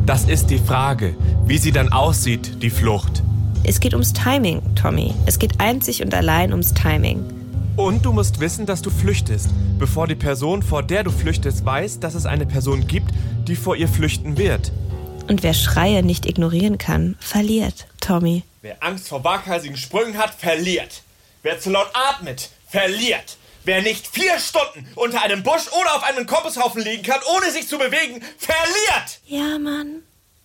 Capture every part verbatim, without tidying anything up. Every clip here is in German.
Das ist die Frage, wie sie dann aussieht, die Flucht. Es geht ums Timing, Tommy. Es geht einzig und allein ums Timing. Und du musst wissen, dass du flüchtest, bevor die Person, vor der du flüchtest, weiß, dass es eine Person gibt, die vor ihr flüchten wird. Und wer Schreie nicht ignorieren kann, verliert, Tommy. Wer Angst vor waghalsigen Sprüngen hat, verliert. Wer zu laut atmet, verliert. Wer nicht vier Stunden unter einem Busch oder auf einem Komposthaufen liegen kann, ohne sich zu bewegen, verliert! Ja, Mann.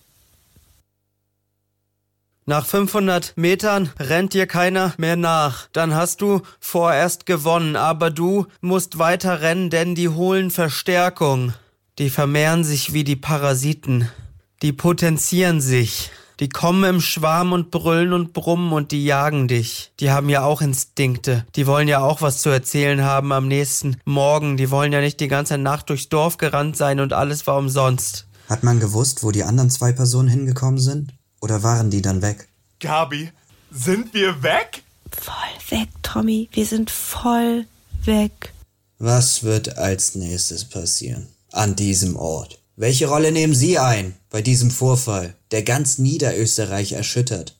Nach fünfhundert Metern rennt dir keiner mehr nach. Dann hast du vorerst gewonnen, aber du musst weiter rennen, denn die holen Verstärkung. Die vermehren sich wie die Parasiten. Die potenzieren sich. Die kommen im Schwarm und brüllen und brummen und die jagen dich. Die haben ja auch Instinkte. Die wollen ja auch was zu erzählen haben am nächsten Morgen. Die wollen ja nicht die ganze Nacht durchs Dorf gerannt sein und alles war umsonst. Hat man gewusst, wo die anderen zwei Personen hingekommen sind? Oder waren die dann weg? Gabi, sind wir weg? Voll weg, Tommy. Wir sind voll weg. Was wird als nächstes passieren? An diesem Ort? Welche Rolle nehmen Sie ein bei diesem Vorfall, der ganz Niederösterreich erschüttert?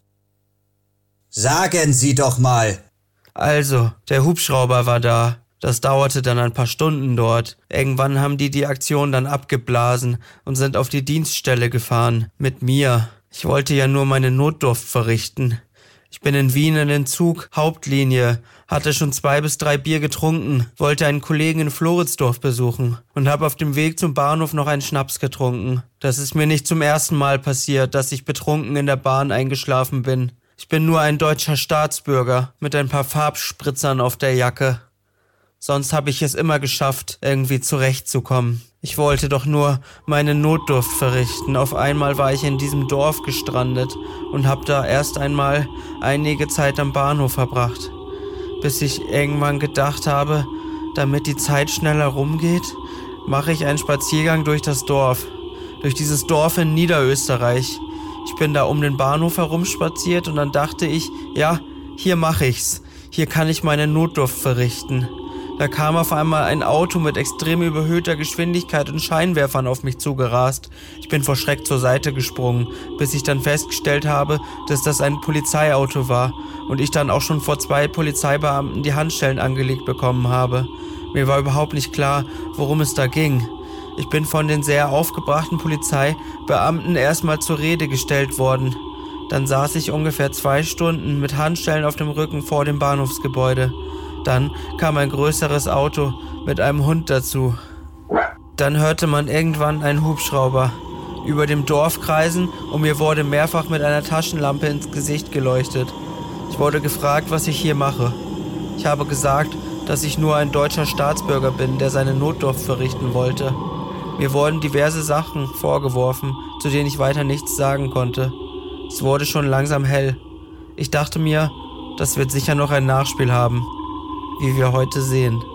Sagen Sie doch mal! Also, der Hubschrauber war da. Das dauerte dann ein paar Stunden dort. Irgendwann haben die die Aktion dann abgeblasen und sind auf die Dienststelle gefahren. Mit mir. Ich wollte ja nur meine Notdurft verrichten. Ich bin in Wien in den Zug, Hauptlinie, hatte schon zwei bis drei Bier getrunken, wollte einen Kollegen in Floridsdorf besuchen und habe auf dem Weg zum Bahnhof noch einen Schnaps getrunken. Das ist mir nicht zum ersten Mal passiert, dass ich betrunken in der Bahn eingeschlafen bin. Ich bin nur ein deutscher Staatsbürger mit ein paar Farbspritzern auf der Jacke. Sonst habe ich es immer geschafft, irgendwie zurechtzukommen. Ich wollte doch nur meine Notdurft verrichten. Auf einmal war ich in diesem Dorf gestrandet und habe da erst einmal einige Zeit am Bahnhof verbracht. Bis ich irgendwann gedacht habe, damit die Zeit schneller rumgeht, mache ich einen Spaziergang durch das Dorf. Durch dieses Dorf in Niederösterreich. Ich bin da um den Bahnhof herumspaziert und dann dachte ich, ja, hier mache ich's. Hier kann ich meine Notdurft verrichten. Da kam auf einmal ein Auto mit extrem überhöhter Geschwindigkeit und Scheinwerfern auf mich zugerast. Ich bin vor Schreck zur Seite gesprungen, bis ich dann festgestellt habe, dass das ein Polizeiauto war und ich dann auch schon vor zwei Polizeibeamten die Handschellen angelegt bekommen habe. Mir war überhaupt nicht klar, worum es da ging. Ich bin von den sehr aufgebrachten Polizeibeamten erstmal zur Rede gestellt worden. Dann saß ich ungefähr zwei Stunden mit Handschellen auf dem Rücken vor dem Bahnhofsgebäude. Dann kam ein größeres Auto mit einem Hund dazu. Dann hörte man irgendwann einen Hubschrauber über dem Dorf kreisen und mir wurde mehrfach mit einer Taschenlampe ins Gesicht geleuchtet. Ich wurde gefragt, was ich hier mache. Ich habe gesagt, dass ich nur ein deutscher Staatsbürger bin, der seine Notdurft verrichten wollte. Mir wurden diverse Sachen vorgeworfen, zu denen ich weiter nichts sagen konnte. Es wurde schon langsam hell. Ich dachte mir, das wird sicher noch ein Nachspiel haben, wie wir heute sehen.